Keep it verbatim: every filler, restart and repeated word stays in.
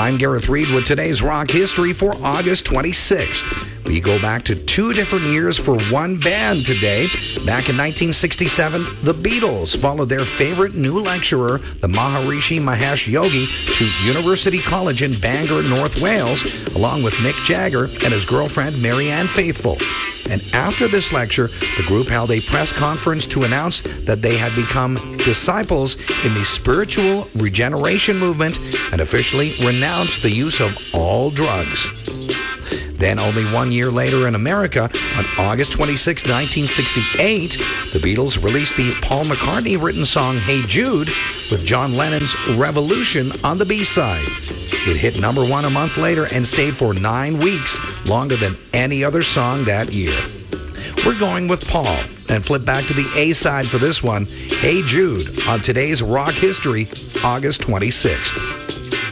I'm Gareth Reed with today's rock history for August twenty-sixth. We go back to two different years for one band today. Back in nineteen sixty-seven, the Beatles followed their favorite new lecturer, the Maharishi Mahesh Yogi, to University College in Bangor, North Wales, along with Mick Jagger and his girlfriend, Marianne Faithfull. And after this lecture, the group held a press conference to announce that they had become disciples in the spiritual regeneration movement and officially renounced the use of all drugs. Then, only one year later in America, on August twenty-sixth, nineteen sixty-eight, the Beatles released the Paul McCartney-written song Hey Jude with John Lennon's Revolution on the B-side. It hit number one a month later and stayed for nine weeks, longer than any other song that year. We're going with Paul and flip back to the A-side for this one, Hey Jude, on today's Rock History, August twenty-sixth.